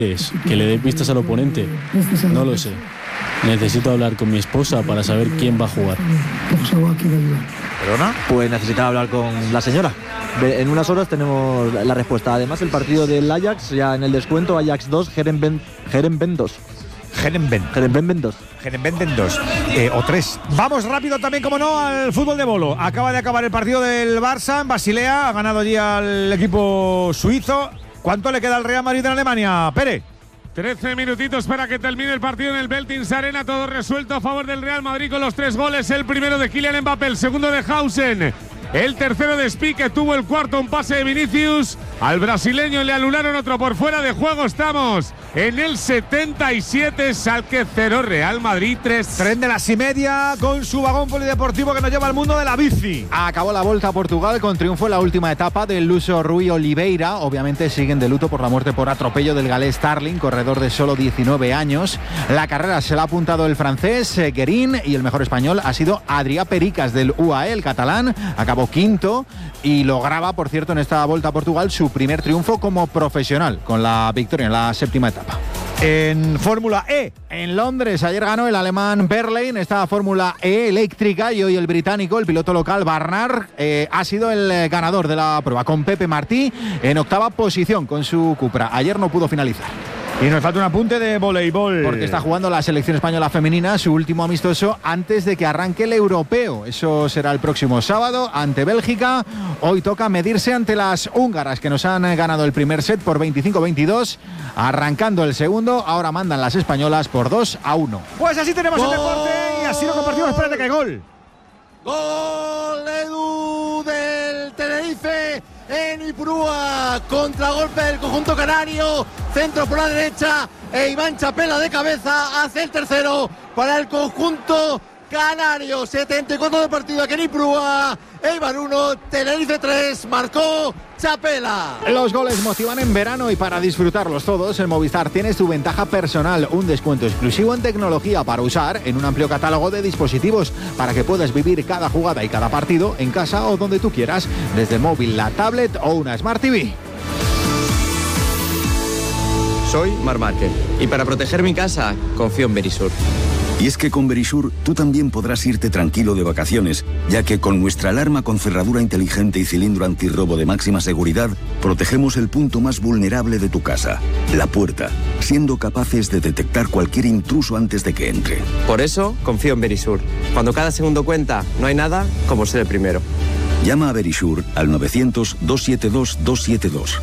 que le dé pistas al oponente. No lo sé. Necesito hablar con mi esposa para saber quién va a jugar. ¿Perdona? Pues necesitaba hablar con la señora. En unas horas tenemos la respuesta. Además, el partido del Ajax, ya en el descuento, Ajax 2, Herenveen 2. Herenveen 2. Herenveen 2 o 3. Vamos rápido también, como no, al fútbol de bolo. Acaba de acabar el partido del Barça en Basilea. Ha ganado allí al equipo suizo. ¿Cuánto le queda al Real Madrid en Alemania, Pere? 13 minutitos para que termine el partido en el Veltins Arena. Todo resuelto a favor del Real Madrid con los 3 goles. El primero de Kylian Mbappé, el segundo de Hausen, el tercero de Spique, tuvo el cuarto, un pase de Vinicius. Al brasileño le anularon otro por fuera de juego. Estamos en el 77, Schalke 0, Real Madrid 3. Tren de las y media con su vagón polideportivo que nos lleva al mundo de la bici. Acabó la Volta a Portugal con triunfo en la última etapa del luso Rui Oliveira. Obviamente siguen de luto por la muerte por atropello del galés Starling, corredor de solo 19 años. La carrera se la ha apuntado el francés Guerin y el mejor español ha sido Adrià Pericas del UAE, el catalán. Acabó quinto y lograba, por cierto, en esta Volta a Portugal su primer triunfo como profesional con la victoria en la séptima etapa. En Fórmula E, en Londres, ayer ganó el alemán Berlin, esta Fórmula E eléctrica, y hoy el británico, el piloto local Barnard, ha sido el ganador de la prueba, con Pepe Martí en octava posición con su Cupra. Ayer no pudo finalizar. Y nos falta un apunte de voleibol. Porque está jugando la selección española femenina su último amistoso antes de que arranque el europeo. Eso será el próximo sábado ante Bélgica. Hoy toca medirse ante las húngaras, que nos han ganado el primer set por 25-22. Arrancando el segundo, ahora mandan las españolas por 2-1. Pues así tenemos el deporte y así lo compartimos. Espérate que hay gol. Gol Edu del Tenerife en Ipurúa, contragolpe del conjunto canario, centro por la derecha e Iván Chapela de cabeza hace el tercero para el conjunto canario. 74 de partido aquí en Ipurúa, Eibar 1, Tenerife 3, marcó Chapela. Los goles motivan en verano y para disfrutarlos todos, en Movistar tienes tu ventaja personal, un descuento exclusivo en tecnología para usar en un amplio catálogo de dispositivos para que puedas vivir cada jugada y cada partido en casa o donde tú quieras, desde el móvil, la tablet o una Smart TV. Soy Marc Márquez y para proteger mi casa confío en Verisur. Y es que con Verisur tú también podrás irte tranquilo de vacaciones, ya que con nuestra alarma con cerradura inteligente y cilindro antirrobo de máxima seguridad, protegemos el punto más vulnerable de tu casa, la puerta, siendo capaces de detectar cualquier intruso antes de que entre. Por eso confío en Verisur. Cuando cada segundo cuenta, no hay nada como ser el primero. Llama a Verisur al 900-272-272.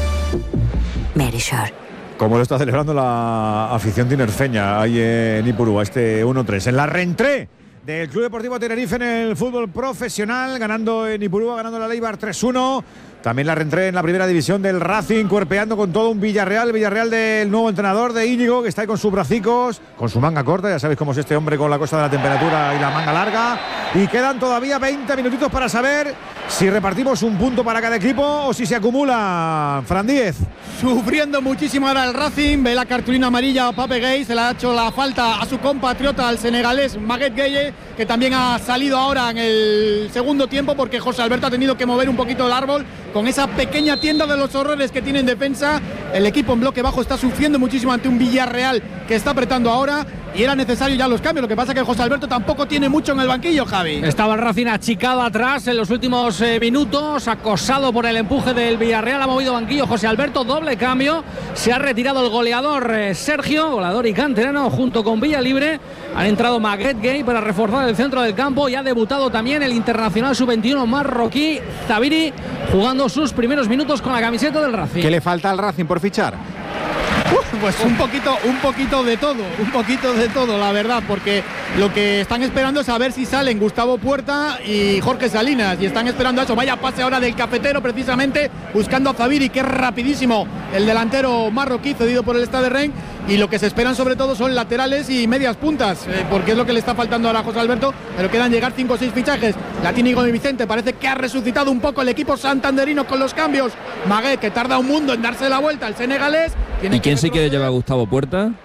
Verisur. Como lo está celebrando la afición tinerfeña ahí en Ipurúa, este 1-3. En la reentré del Club Deportivo Tenerife en el fútbol profesional, ganando en Ipurúa, ganando la Eibar 3-1. También la reentré en la primera división del Racing, cuerpeando con todo un Villarreal del nuevo entrenador de Íñigo, que está ahí con sus bracicos, con su manga corta, ya sabéis cómo es este hombre con la cosa de la temperatura y la manga larga. Y quedan todavía 20 minutitos para saber si repartimos un punto para cada equipo o si se acumula. Fran Díez. Sufriendo muchísimo ahora el Racing, ve la cartulina amarilla a Pape Gueye, se le ha hecho la falta a su compatriota, al senegalés Maguette Gueye, que también ha salido ahora en el segundo tiempo porque José Alberto ha tenido que mover un poquito el árbol con esa pequeña tienda de los horrores que tiene en defensa. El equipo en bloque bajo está sufriendo muchísimo ante un Villarreal que está apretando ahora y era necesario ya los cambios. Lo que pasa es que José Alberto tampoco tiene mucho en el banquillo, Javi. Estaba el Racing achicado atrás en los últimos minutos, acosado por el empuje del Villarreal. Ha movido banquillo José Alberto, doble cambio. Se ha retirado el goleador Sergio, goleador y canterano, junto con Villalibre. Han entrado Maguette Gueye para reforzar el centro del campo y ha debutado también el internacional sub-21 marroquí Zabiri, jugando sus primeros minutos con la camiseta del Racing. ¿Qué le falta al Racing por fichar? Pues un poquito de todo, la verdad, porque lo que están esperando es a ver si salen Gustavo Puerta y Jorge Salinas, y están esperando eso. Vaya pase ahora del cafetero, precisamente buscando a Zabiri, que es rapidísimo, el delantero marroquí cedido por el Stade Rennes, y lo que se esperan sobre todo son laterales y medias puntas, porque es lo que le está faltando ahora a José Alberto, pero quedan llegar 5 o 6 fichajes. Latínico y Vicente parece que ha resucitado un poco el equipo santanderino con los cambios. Maguette, que tarda un mundo en darse la vuelta al senegalés. ¿Y quién se quiere llevar a Gustavo Puerta?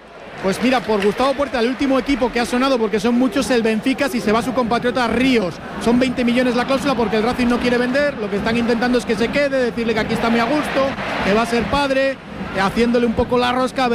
Pues mira, por Gustavo Puerta, el último equipo que ha sonado, porque son muchos, el Benfica, si se va su compatriota Ríos. Son 20 millones la cláusula porque el Racing no quiere vender. Lo que están intentando es que se quede, decirle que aquí está muy a gusto, que va a ser padre, haciéndole un poco la rosca.